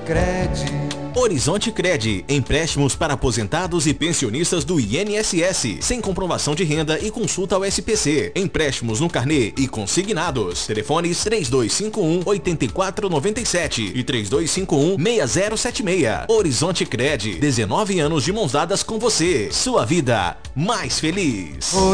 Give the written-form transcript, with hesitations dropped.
Horizonte Cred, empréstimos para aposentados e pensionistas do INSS, sem comprovação de renda e consulta ao SPC. Empréstimos no carnê e consignados. Telefones 3251-8497 e 3251-6076. Horizonte Cred, 19 anos de mãos dadas com você. Sua vida mais feliz.